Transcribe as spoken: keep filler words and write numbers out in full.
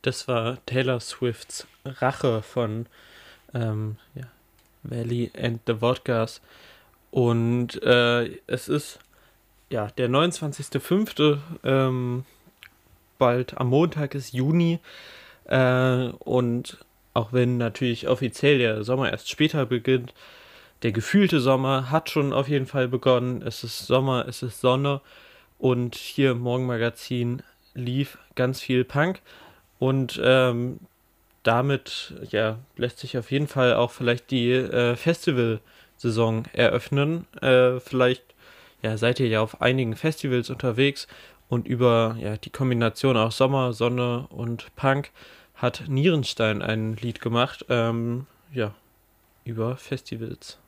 Das war Taylor Swifts Rache von ähm, ja, Valley and the Vodkas. Und äh, es ist ja der neunundzwanzigster fünfte Ähm, bald am Montag ist Juni. Äh, und auch wenn natürlich offiziell der Sommer erst später beginnt, der gefühlte Sommer hat schon auf jeden Fall begonnen. Es ist Sommer, es ist Sonne. Und hier im Morgenmagazin lief ganz viel Punk. Und ähm, damit ja, lässt sich auf jeden Fall auch vielleicht die äh, Festivalsaison eröffnen. Äh, vielleicht ja, seid ihr ja auf einigen Festivals unterwegs und über ja, die Kombination aus Sommer, Sonne und Punk hat Nierenstein ein Lied gemacht, ähm, ja, über Festivals.